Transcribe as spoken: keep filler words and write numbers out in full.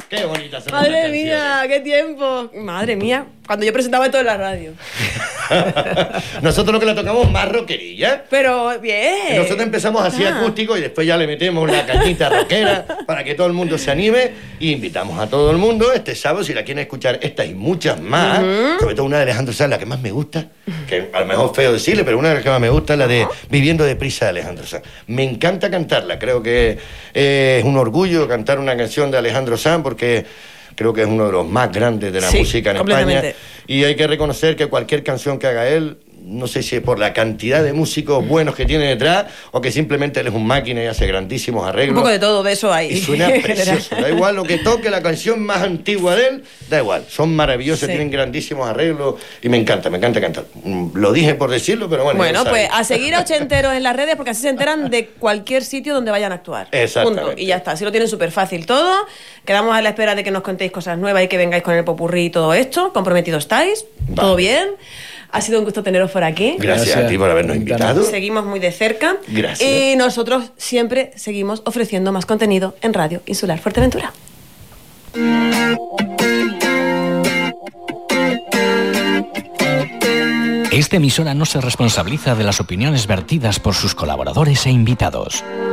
Qué bonitas son Madre estas mía, qué tiempo. Madre mía, cuando yo presentaba esto en la radio. Nosotros lo que la tocamos más rockerilla. Pero bien. Nosotros empezamos así Ah. acústico y después ya le metemos la cañita rockera para que todo el mundo se anime y invitamos a todo el mundo este sábado, si la quieren escuchar, esta y muchas más, uh-huh. sobre todo una de Alejandro Sanz, la que más me gusta, que a lo mejor es feo decirle, pero una de las que más me gusta es la de Viviendo deprisa de Alejandro Sanz. Me encanta cantarla, creo que eh, es un orgullo cantar una canción de Alejandro Sanz porque creo que es uno de los más grandes de la sí, música en España y hay que reconocer que cualquier canción que haga él, no sé si es por la cantidad de músicos buenos que tiene detrás o que simplemente él es un máquina y hace grandísimos arreglos. Un poco de todo, de eso hay. Y suena precioso. Da igual lo que toque, la canción más antigua de él, da igual. Son maravillosos, sí. Tienen grandísimos arreglos y me encanta, me encanta cantar. Lo dije por decirlo, pero bueno. Bueno, pues a seguir a ochenteros en las redes porque así se enteran de cualquier sitio donde vayan a actuar. Exactamente. Punto. Y ya está, así lo tienen súper fácil todo. Quedamos a la espera de que nos contéis cosas nuevas y que vengáis con el popurrí y todo esto. Comprometidos estáis, vale. Todo bien. Ha sido un gusto teneros por aquí. Gracias, Gracias. a ti por habernos invitado. Seguimos muy de cerca. Gracias. Y nosotros siempre seguimos ofreciendo más contenido en Radio Insular Fuerteventura. Esta emisora no se responsabiliza de las opiniones vertidas por sus colaboradores e invitados.